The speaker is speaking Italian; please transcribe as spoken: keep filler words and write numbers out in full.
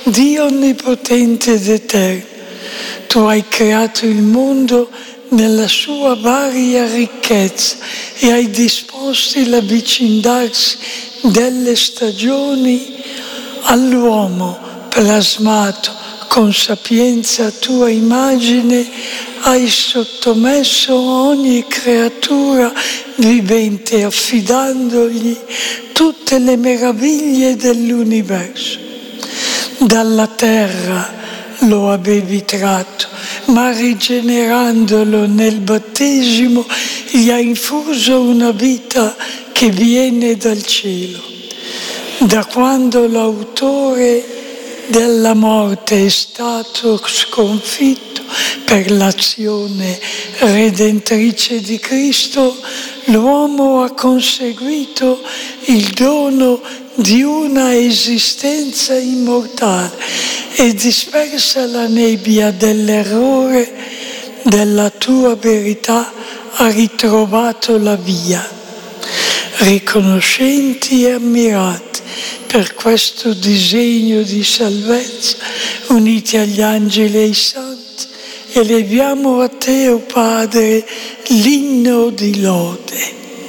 Dio onnipotente ed eterno, tu hai creato il mondo nella sua varia ricchezza e hai disposto l'avvicinarsi delle stagioni all'uomo, plasmato con sapienza a tua immagine, hai sottomesso ogni creatura vivente affidandogli tutte le meraviglie dell'universo. Dalla terra lo avevi tratto, ma rigenerandolo nel battesimo gli ha infuso una vita che viene dal cielo. Da quando l'autore della morte è stato sconfitto per l'azione redentrice di Cristo, l'uomo ha conseguito il dono di una esistenza immortale e dispersa la nebbia dell'errore della tua verità ha ritrovato la via. Riconoscenti e ammirati per questo disegno di salvezza, uniti agli angeli e ai santi, eleviamo a te, o Padre, l'inno di lode.